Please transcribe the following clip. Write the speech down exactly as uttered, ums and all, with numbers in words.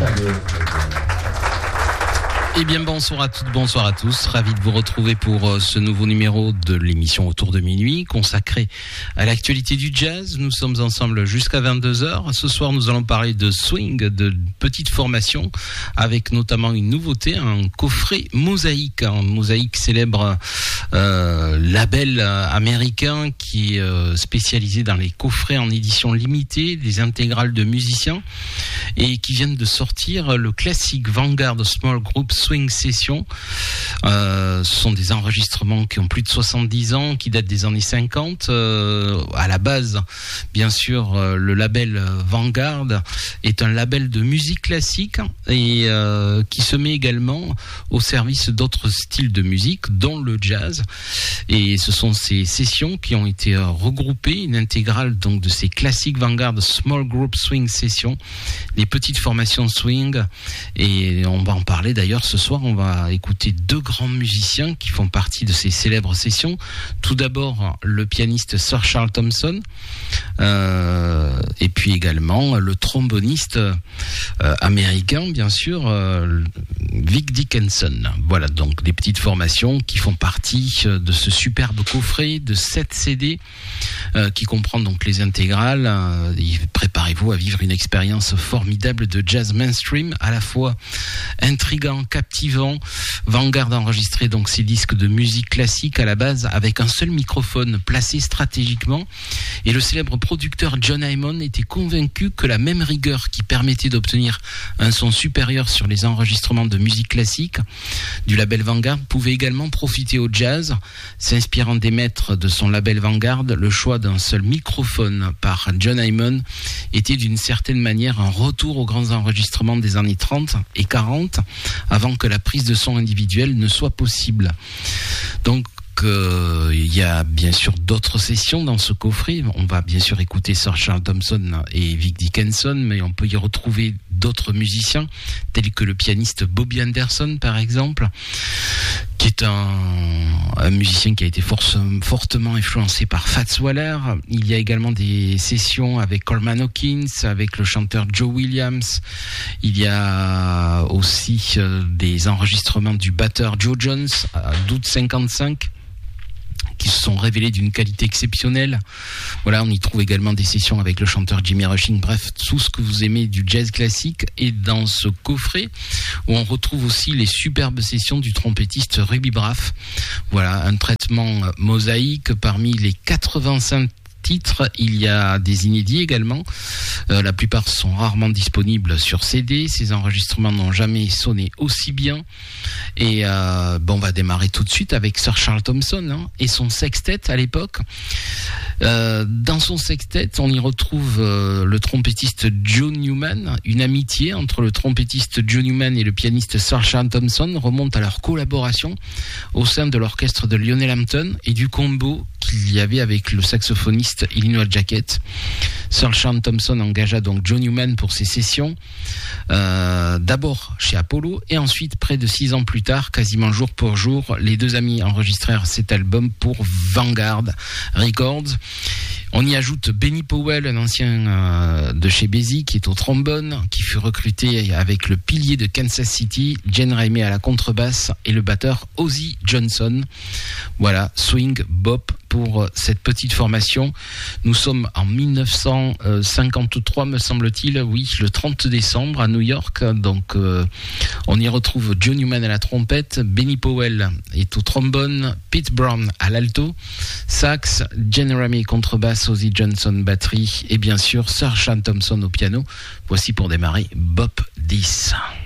Eh bien, bonsoir à toutes, bonsoir à tous. Ravi de vous retrouver pour euh, ce nouveau numéro de l'émission Autour de minuit, consacré à l'actualité du jazz. Nous sommes ensemble jusqu'à vingt-deux heures. Ce soir, nous allons parler de swing, de petites formations, avec notamment une nouveauté, un coffret Mosaïque. Un Mosaïque célèbre euh, label américain qui est euh, spécialisé dans les coffrets en édition limitée, des intégrales de musiciens, et qui viennent de sortir le classique Vanguard Small Group Swing Session. Euh, ce sont des enregistrements qui ont plus de soixante-dix ans, qui datent des années cinquante. Euh, à la base, bien sûr, euh, le label Vanguard est un label de musique classique et euh, qui se met également au service d'autres styles de musique, dont le jazz. Et ce sont ces sessions qui ont été euh, regroupées, une intégrale donc de ces classiques Vanguard Small Group Swing Session, les petites formations swing. Et on va en parler d'ailleurs. Ce soir, on va écouter deux grands musiciens qui font partie de ces célèbres sessions. Tout d'abord, le pianiste Sir Charles Thompson, euh, et puis également le tromboniste euh, américain, bien sûr, euh, Vic Dickinson. Voilà donc des petites formations qui font partie de ce superbe coffret de sept C D euh, qui comprend donc les intégrales. Euh, et préparez-vous à vivre une expérience formidable de jazz mainstream, à la fois intrigant, captivant. Vanguard a enregistré donc ces disques de musique classique à la base avec un seul microphone placé stratégiquement, et le célèbre producteur John Hyman était convaincu que la même rigueur qui permettait d'obtenir un son supérieur sur les enregistrements de musique classique du label Vanguard pouvait également profiter au jazz. S'inspirant des maîtres de son label Vanguard, le choix d'un seul microphone par John Hyman était d'une certaine manière un retour aux grands enregistrements des années trente et quarante, avant que la prise de son individuelle ne soit possible. Donc euh, il y a bien sûr d'autres sessions dans ce coffret. On va bien sûr écouter Sir Charles Thompson et Vic Dickinson, mais on peut y retrouver d'autres musiciens tels que le pianiste Bobby Anderson par exemple, qui est un, un musicien qui a été force, fortement influencé par Fats Waller. Il y a également des sessions avec Coleman Hawkins, avec le chanteur Joe Williams. Il y a aussi euh, des enregistrements du batteur Joe Jones d'août cinquante-cinq, qui se sont révélés d'une qualité exceptionnelle. Voilà, on y trouve également des sessions avec le chanteur Jimmy Rushing. Bref, tout ce que vous aimez du jazz classique est dans ce coffret, où on retrouve aussi les superbes sessions du trompettiste Ruby Braff. Voilà, un traitement mosaïque. Parmi les quatre-vingt-cinq titres, il y a des inédits également. Euh, la plupart sont rarement disponibles sur C D. Ces enregistrements n'ont jamais sonné aussi bien. Et euh, bon, on va démarrer tout de suite avec Sir Charles Thompson hein, et son sextet à l'époque. Euh, dans son sextet, on y retrouve euh, le trompettiste Joe Newman. Une amitié entre le trompettiste Joe Newman et le pianiste Sir Charles Thompson remonte à leur collaboration au sein de l'orchestre de Lionel Hampton et du combo qu'il y avait avec le saxophoniste Illinois Jacquet. Sir Charles Thompson engagea donc Joe Newman pour ses sessions, euh, d'abord chez Apollo, et ensuite, près de six ans plus tard, quasiment jour pour jour, les deux amis enregistrèrent cet album pour Vanguard Records. On y ajoute Benny Powell, un ancien euh, de chez Basie, qui est au trombone, qui fut recruté avec le pilier de Kansas City, Jen Raimé à la contrebasse, et le batteur Ozzy Johnson. Voilà, swing, bop pour cette petite formation. Nous sommes en dix-neuf cent cinquante-trois, me semble-t-il, oui, le trente décembre à New York. Donc, euh, on y retrouve Joe Newman à la trompette, Benny Powell est au trombone, Pete Brown à l'alto, sax, Jen Raimé contrebasse, Ozzy Johnson batterie, et bien sûr Sir Charles Thompson au piano. Voici pour démarrer Bop dix.